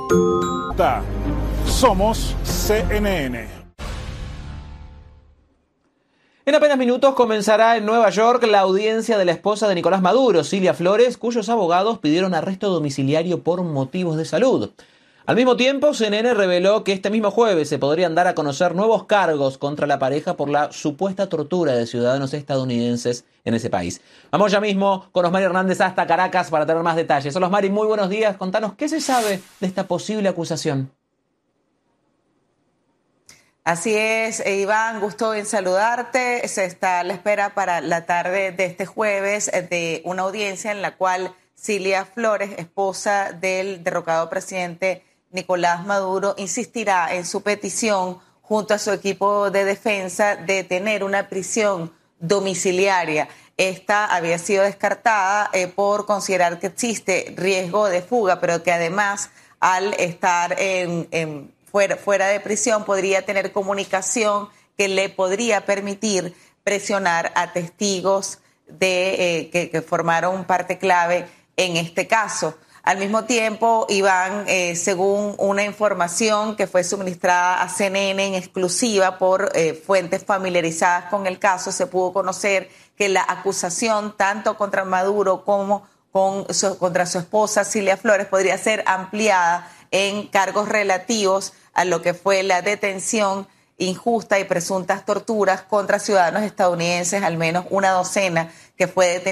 Somos CNN. En apenas minutos comenzará en Nueva York la audiencia de la esposa de Nicolás Maduro, Cilia Flores, cuyos abogados pidieron arresto domiciliario por motivos de salud. Al mismo tiempo, CNN reveló que este mismo jueves se podrían dar a conocer nuevos cargos contra la pareja por la supuesta tortura de ciudadanos estadounidenses en ese país. Vamos ya mismo con Osmari Hernández hasta Caracas para tener más detalles. Hola Osmari, muy buenos días. Contanos, ¿qué se sabe de esta posible acusación? Así es, Iván, gusto en saludarte. Se está a la espera para la tarde de este jueves de una audiencia en la cual Cilia Flores, esposa del derrocado presidente Nicolás Maduro, insistirá en su petición junto a su equipo de defensa de tener una prisión domiciliaria. Esta había sido descartada por considerar que existe riesgo de fuga, pero que además al estar fuera de prisión podría tener comunicación que le podría permitir presionar a testigos que formaron parte clave en este caso. Al mismo tiempo, Iván, según una información que fue suministrada a CNN en exclusiva por fuentes familiarizadas con el caso, se pudo conocer que la acusación tanto contra Maduro como contra su esposa Cilia Flores podría ser ampliada en cargos relativos a lo que fue la detención injusta y presuntas torturas contra ciudadanos estadounidenses, al menos una docena que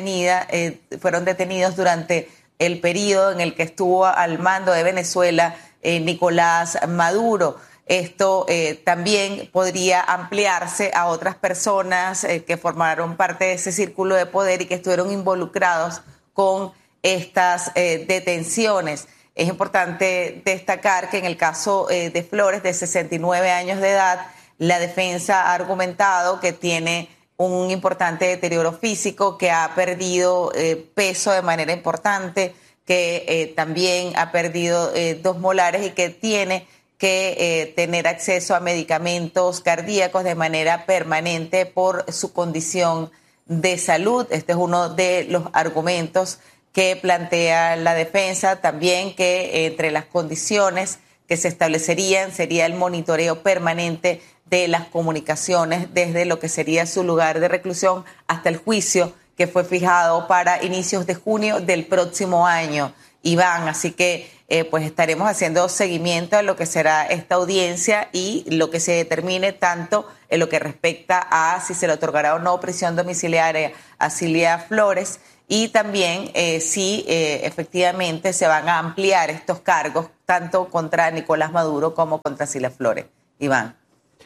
fueron detenidos durante el periodo en el que estuvo al mando de Venezuela Nicolás Maduro. Esto también podría ampliarse a otras personas que formaron parte de ese círculo de poder y que estuvieron involucrados con estas detenciones. Es importante destacar que en el caso de Flores, de 69 años de edad, la defensa ha argumentado que tiene un importante deterioro físico, que ha perdido peso de manera importante, que también ha perdido 2 molares y que tiene que tener acceso a medicamentos cardíacos de manera permanente por su condición de salud. Este es uno de los argumentos que plantea la defensa. También que entre las condiciones que se establecerían sería el monitoreo permanente de las comunicaciones desde lo que sería su lugar de reclusión hasta el juicio que fue fijado para inicios de junio del próximo año, Iván. Así que pues estaremos haciendo seguimiento a lo que será esta audiencia y lo que se determine tanto en lo que respecta a si se le otorgará o no prisión domiciliaria a Cilia Flores y también si efectivamente se van a ampliar estos cargos tanto contra Nicolás Maduro como contra Cilia Flores. Iván.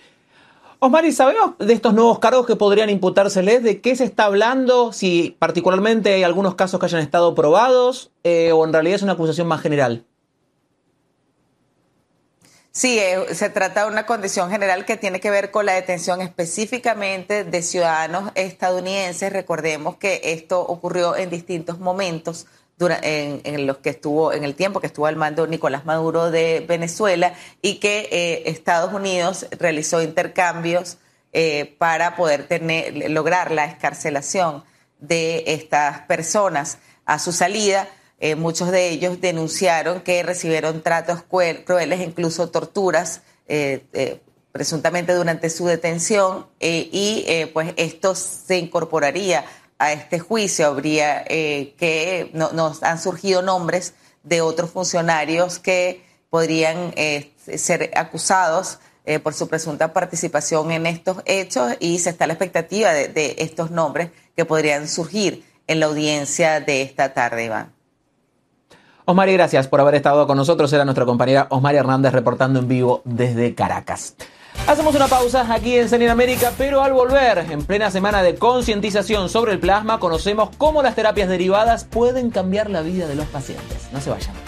Osmari, ¿sabemos de estos nuevos cargos que podrían imputárseles? ¿De qué se está hablando? Si particularmente hay algunos casos que hayan estado probados o en realidad es una acusación más general. Sí, se trata de una condición general que tiene que ver con la detención específicamente de ciudadanos estadounidenses. Recordemos que esto ocurrió en distintos momentos en el tiempo que estuvo al mando Nicolás Maduro de Venezuela y que Estados Unidos realizó intercambios para poder lograr la excarcelación de estas personas. A su salida, muchos de ellos denunciaron que recibieron tratos crueles, incluso torturas, presuntamente durante su detención pues esto se incorporaría a este juicio. Habría que nos han surgido nombres de otros funcionarios que podrían ser acusados por su presunta participación en estos hechos y se está a la expectativa de estos nombres que podrían surgir en la audiencia de esta tarde, Iván. Osmari, gracias por haber estado con nosotros. Era nuestra compañera Osmari Hernández reportando en vivo desde Caracas. Hacemos una pausa aquí en CNN América, pero al volver, en plena semana de concientización sobre el plasma, conocemos cómo las terapias derivadas pueden cambiar la vida de los pacientes. No se vayan.